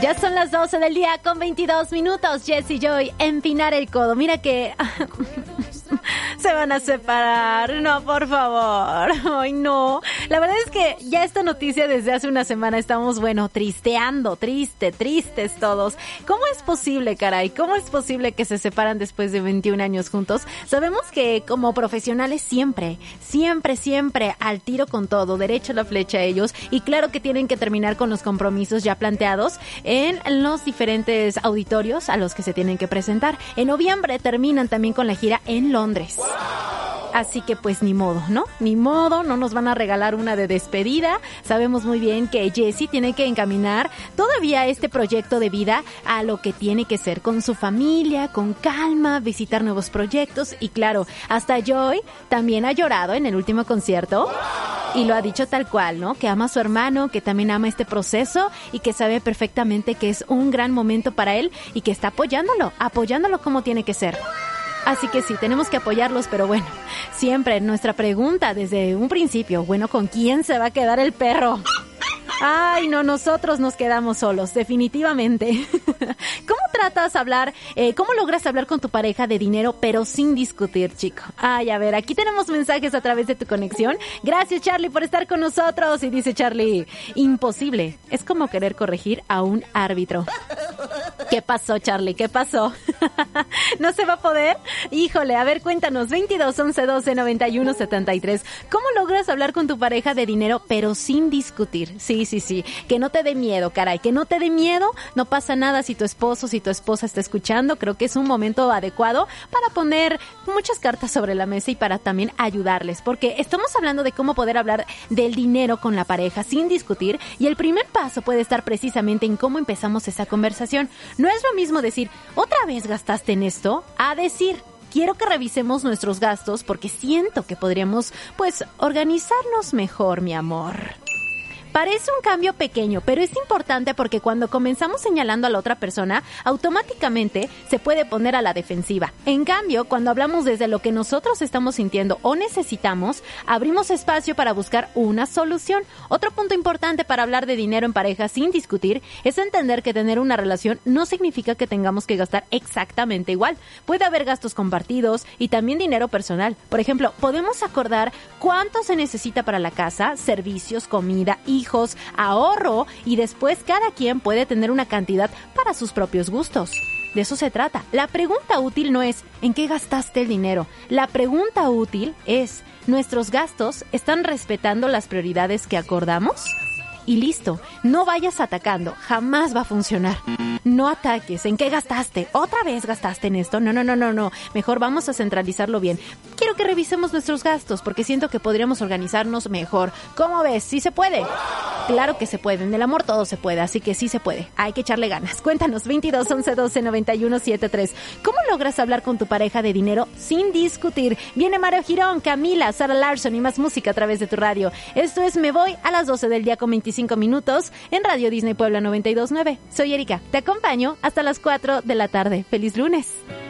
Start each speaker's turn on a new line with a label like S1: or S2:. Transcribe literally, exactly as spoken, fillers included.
S1: Ya son las doce del día con veintidós minutos. Jessy Joy, empinar el codo. Mira que se van a separar. No, por favor. Ay, no. La verdad es que ya esta noticia desde hace una semana estamos, bueno, tristeando, triste, tristes todos. ¿Cómo es posible, caray? ¿Cómo es posible que se separan después de veintiún años juntos? Sabemos que como profesionales siempre, siempre, siempre al tiro con todo, derecho a la flecha ellos. Y claro que tienen que terminar con los compromisos ya planteados en los diferentes auditorios a los que se tienen que presentar. En noviembre terminan también con la gira en Londres. Así que pues ni modo, ¿no? Ni modo, no nos van a regalar una de despedida. Sabemos muy bien que Jessy tiene que encaminar todavía este proyecto de vida a lo que tiene que ser con su familia, con calma, visitar nuevos proyectos y claro, hasta Joy también ha llorado en el último concierto y lo ha dicho tal cual, ¿no? Que ama a su hermano, que también ama este proceso y que sabe perfectamente que es un gran momento para él y que está apoyándolo, apoyándolo como tiene que ser. Así que sí, tenemos que apoyarlos, pero bueno, siempre nuestra pregunta desde un principio, bueno, ¿con quién se va a quedar el perro? Ay, no, nosotros nos quedamos solos, definitivamente. ¿Cómo tratas hablar, eh, cómo logras hablar con tu pareja de dinero, pero sin discutir, chico? Ay, a ver, aquí tenemos mensajes a través de tu conexión. Gracias, Charlie, por estar con nosotros. Y dice Charlie, imposible. Es como querer corregir a un árbitro. ¿Qué pasó, Charlie? ¿Qué pasó? ¿No se va a poder? Híjole, a ver, cuéntanos. veintidós, once, doce, noventa y uno, setenta y tres. ¿Cómo logras hablar con tu pareja de dinero, pero sin discutir? Sí, sí, sí. Que no te dé miedo, caray. Que no te dé miedo. No pasa nada si tu esposo, si tu esposa está escuchando. Creo que es un momento adecuado para poner muchas cartas sobre la mesa y para también ayudarles. Porque estamos hablando de cómo poder hablar del dinero con la pareja sin discutir. Y el primer paso puede estar precisamente en cómo empezamos esa conversación. No es lo mismo decir, ¿otra vez gastaste en esto? A decir, quiero que revisemos nuestros gastos porque siento que podríamos, pues, organizarnos mejor, mi amor. Parece un cambio pequeño, pero es importante porque cuando comenzamos señalando a la otra persona, automáticamente se puede poner a la defensiva. En cambio, cuando hablamos desde lo que nosotros estamos sintiendo o necesitamos, abrimos espacio para buscar una solución. Otro punto importante para hablar de dinero en pareja sin discutir es entender que tener una relación no significa que tengamos que gastar exactamente igual. Puede haber gastos compartidos y también dinero personal. Por ejemplo, podemos acordar cuánto se necesita para la casa, servicios, comida y hijos, ahorro y después cada quien puede tener una cantidad para sus propios gustos. De eso se trata. La pregunta útil no es ¿en qué gastaste el dinero? La pregunta útil es ¿nuestros gastos están respetando las prioridades que acordamos? Y listo, no vayas atacando, jamás va a funcionar. No ataques, ¿en qué gastaste? ¿Otra vez gastaste en esto? No, no, no, no, no. Mejor vamos a centralizarlo bien. Quiero que revisemos nuestros gastos porque siento que podríamos organizarnos mejor. ¿Cómo ves? ¿Sí se puede? Claro que se puede, en el amor todo se puede, así que sí se puede. Hay que echarle ganas. Cuéntanos, veintidós, once, doce, noventa y uno, setenta y tres. ¿Cómo logras hablar con tu pareja de dinero sin discutir? Viene Mario Girón, Camila, Sara Larson y más música a través de tu radio. Esto es Me Voy a las doce del día con veinticinco minutos en Radio Disney Puebla noventa y dos punto nueve. Soy Erika, te acompaño hasta las cuatro de la tarde. ¡Feliz lunes!